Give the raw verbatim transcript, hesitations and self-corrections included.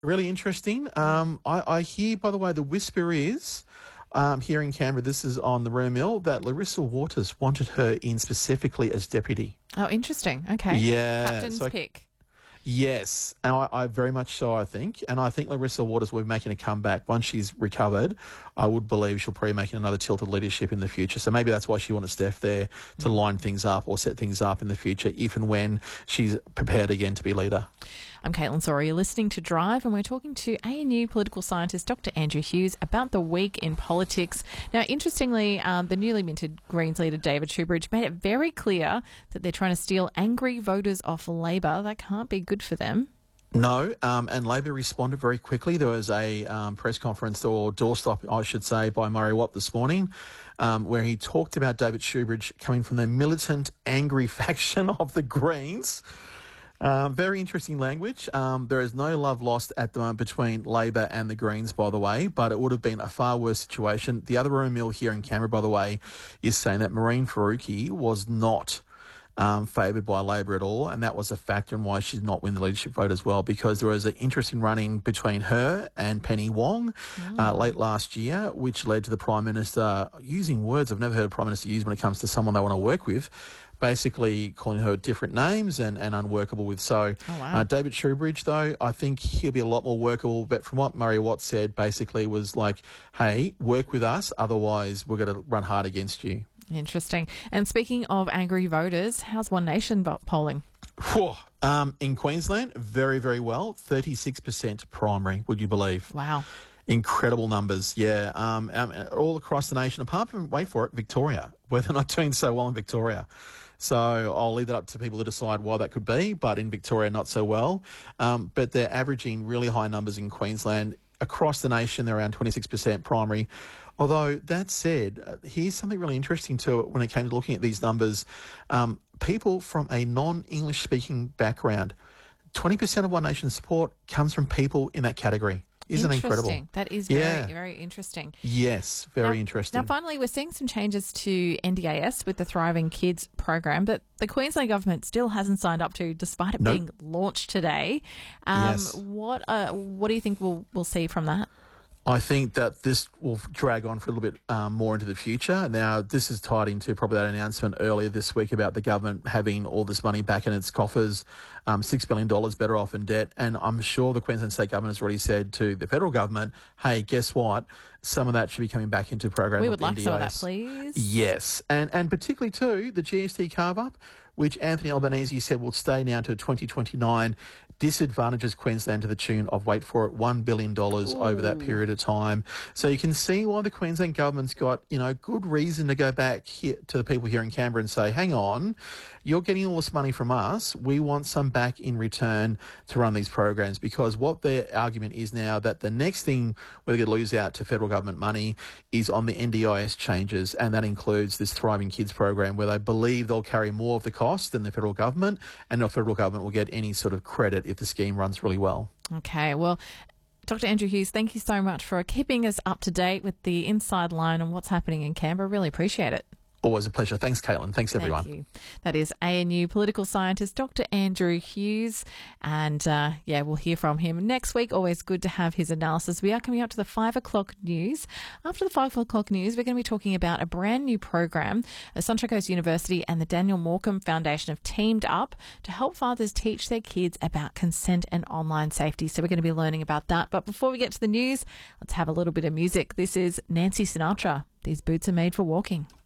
Really interesting. Um, I, I hear, by the way, the whisper is um, here in Canberra, this is on the rumour mill, that Larissa Waters wanted her in specifically as deputy. Oh, interesting. Okay. Yeah. Captain's So, I- pick. yes. And I, I very much so, I think. And I think Larissa Waters will be making a comeback. Once she's recovered, I would believe she'll probably be making another tilt of leadership in the future. So maybe that's why she wanted Steph there to line things up or set things up in the future, if and when she's prepared again to be leader. I'm Caitlin Sorry. You're listening to Drive, and we're talking to A N U political scientist Doctor Andrew Hughes about the week in politics. Now, interestingly, um, the newly minted Greens leader David Shoebridge made it very clear that they're trying to steal angry voters off Labor. That can't be good for them. No, um, and Labor responded very quickly. There was a um, press conference, or doorstop, I should say, by Murray Watt this morning, um, where he talked about David Shoebridge coming from the militant, angry faction of the Greens. Um, very interesting language. Um, there is no love lost at the moment between Labor and the Greens, by the way, but it would have been a far worse situation. The other rumour mill here in Canberra, by the way, is saying that Maureen Faruqi was not um, favoured by Labor at all, and that was a factor in why she did not win the leadership vote as well, because there was an interesting run-in between her and Penny Wong mm. uh, late last year, which led to the Prime Minister using words I've never heard a Prime Minister use when it comes to someone they want to work with, basically calling her different names and, and unworkable with. So oh, wow. uh, David Shoebridge, though, I think he'll be a lot more workable. But from what Murray Watt said, basically was like, hey, work with us, otherwise we're going to run hard against you. Interesting. And speaking of angry voters, how's One Nation vo- polling? Whew. Um, in Queensland, very, very well. thirty-six percent primary, would you believe? Wow. Incredible numbers, yeah. Um, um, all across the nation, apart from, wait for it, Victoria, where they're not doing so well in Victoria. So I'll leave that up to people to decide why that could be, but in Victoria, not so well. Um, but they're averaging really high numbers in Queensland. Across the nation, they're around twenty-six percent primary. Although, that said, uh, here's something really interesting to it when it came to looking at these numbers. Um, people from a non-English speaking background, twenty percent of One Nation's support comes from people in that category. Isn't it incredible? That is very, yeah. very interesting. Yes, very now, interesting. Now, finally, we're seeing some changes to N D A S with the Thriving Kids program, but the Queensland government still hasn't signed up to, despite it nope. being launched today. Um, yes. What uh, What do you think we'll we'll see from that? I think that this will drag on for a little bit um, more into the future. Now, this is tied into probably that announcement earlier this week about the government having all this money back in its coffers, um, six billion dollars better off in debt. And I'm sure the Queensland State Government has already said to the federal government, hey, guess what? Some of that should be coming back into program. We would like N D A S. some of that, please. Yes. And, and particularly, too, the G S T carve-up, which Anthony Albanese said will stay now to twenty twenty-nine, disadvantages Queensland to the tune of, wait for it, one billion dollars Ooh. Over that period of time. So you can see why the Queensland government's got, you know, good reason to go back here to the people here in Canberra and say, hang on, you're getting all this money from us. We want some back in return to run these programs, because what their argument is now that the next thing we're going to lose out to federal government money is on the N D I S changes, and that includes this Thriving Kids program, where they believe they'll carry more of the cost than the federal government, and the federal government will get any sort of credit if the scheme runs really well. Okay, well, Doctor Andrew Hughes, thank you so much for keeping us up to date with the inside line and what's happening in Canberra. Really appreciate it. Always a pleasure. Thanks, Caitlin. Thanks, everyone. Thank you. That is A N U political scientist Doctor Andrew Hughes. And, uh, yeah, we'll hear from him next week. Always good to have his analysis. We are coming up to the five o'clock news. After the five o'clock news, we're going to be talking about a brand new program. Sunshine Coast University and the Daniel Morecambe Foundation have teamed up to help fathers teach their kids about consent and online safety. So we're going to be learning about that. But before we get to the news, let's have a little bit of music. This is Nancy Sinatra. These boots are made for walking.